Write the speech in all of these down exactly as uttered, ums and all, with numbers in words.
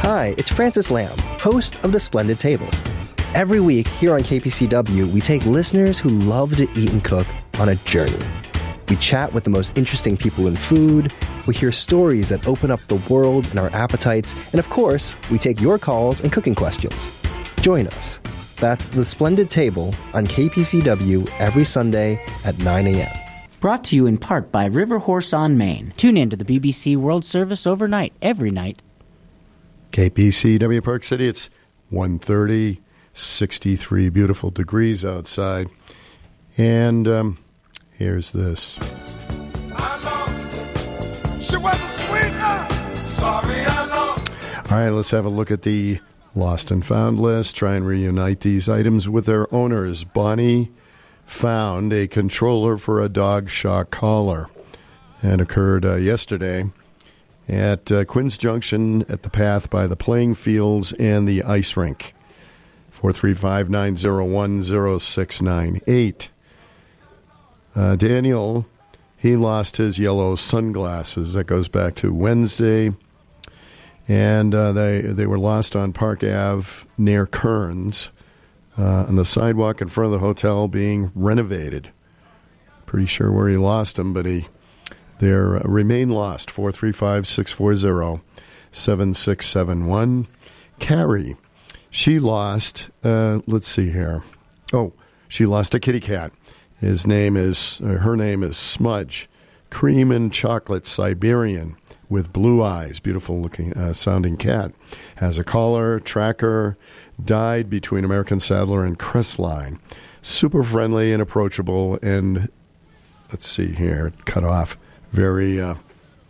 Hi, it's Francis Lamb, host of The Splendid Table. Every week here on K P C W, we take listeners who love to eat and cook on a journey. We chat with the most interesting people in food, we hear stories that open up the world and our appetites, and of course, we take your calls and cooking questions. Join us. That's The Splendid Table on K P C W every Sunday at nine a.m. Brought to you in part by River Horse on Main. Tune in to the B B C World Service overnight, every night. K P C W Park City, it's one thirty, sixty-three beautiful degrees outside. And um, here's this. I lost it. She was a sweetheart. Sorry I lost. All right, let's have a look at the Lost and Found list. Try and reunite these items with their owners. Bonnie found a controller for a dog shock collar. It occurred uh, yesterday at uh, Quinn's Junction at the path by the playing fields and the ice rink. four three five, nine zero one, zero six nine eight. Uh, Daniel, he lost his yellow sunglasses. That goes back to Wednesday. And uh, they they were lost on Park Avenue near Kearns, uh, on the sidewalk in front of the hotel being renovated. Pretty sure where he lost them, but he they uh, remain lost. four three five, six four zero, seven six seven one. Carrie, she lost, uh, let's see here. Oh, she lost a kitty cat. His name is, uh, her name is Smudge. Cream and chocolate Siberian with blue eyes. Beautiful looking, uh, sounding cat. Has a collar, tracker, died between American Saddler and Crestline. Super friendly and approachable and, let's see here, cut off. Very, uh,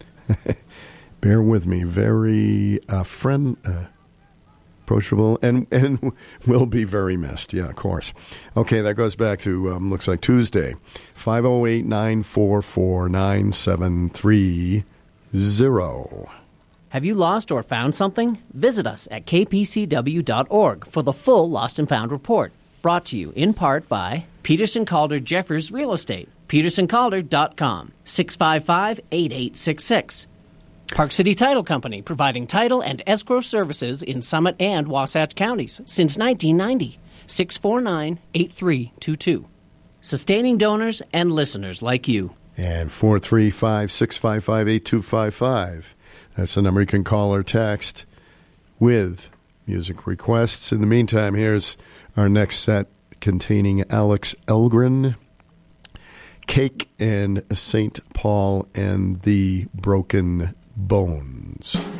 bear with me, very uh, friend, uh, approachable, and, and will be very missed. Yeah, of course. Okay, that goes back to, um, looks like Tuesday, five oh eight, nine four four, nine seven three zero. Have you lost or found something? Visit us at k p c w dot org for the full Lost and Found report. Brought to you in part by Peterson Calder Jeffers Real Estate, peterson calder dot com, six five five, eight eight six six. Park City Title Company, providing title and escrow services in Summit and Wasatch counties since nineteen ninety, six four nine, eight three two two. Sustaining donors and listeners like you. And four three five, six five five, eight two five five. That's the number you can call or text with music requests. In the meantime, here's our next set containing Alex Elgren, Cake, and Saint Paul and the Broken Bones.